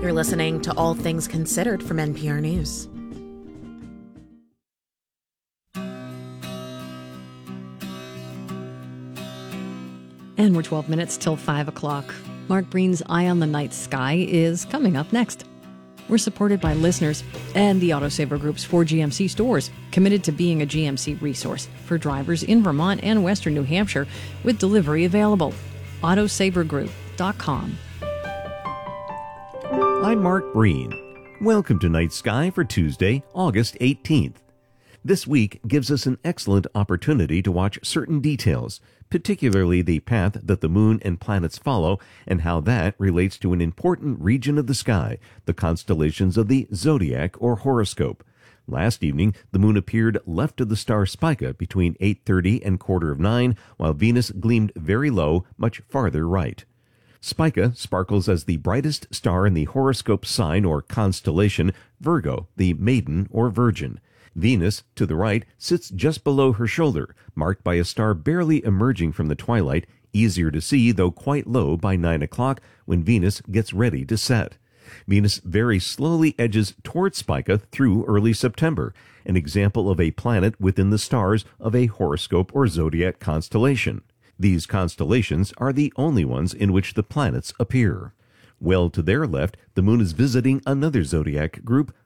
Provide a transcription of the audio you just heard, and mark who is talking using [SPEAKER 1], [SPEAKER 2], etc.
[SPEAKER 1] You're listening to All Things Considered from NPR News.
[SPEAKER 2] And we're 12 minutes till 5 o'clock. Mark Breen's Eye on the Night Sky is coming up next. We're supported by listeners and the Autosaver Group's 4 GMC stores, committed to being a GMC resource for drivers in Vermont and Western New Hampshire, with delivery available. Autosavergroup.com.
[SPEAKER 3] I'm Mark Breen. Welcome to Night Sky for Tuesday, August 18th. This week gives us an excellent opportunity to watch certain details, particularly the path that the moon and planets follow and how that relates to an important region of the sky, the constellations of the zodiac or horoscope. Last evening, the moon appeared left of the star Spica between 8:30 and 8:45, while Venus gleamed very low, much farther right. Spica sparkles as the brightest star in the horoscope sign or constellation Virgo, the maiden or virgin. Venus, to the right, sits just below her shoulder, marked by a star barely emerging from the twilight, easier to see though quite low by 9 o'clock when Venus gets ready to set. Venus very slowly edges toward Spica through early September, an example of a planet within the stars of a horoscope or zodiac constellation. These constellations are the only ones in which the planets appear. Well to their left, the moon is visiting another zodiac group,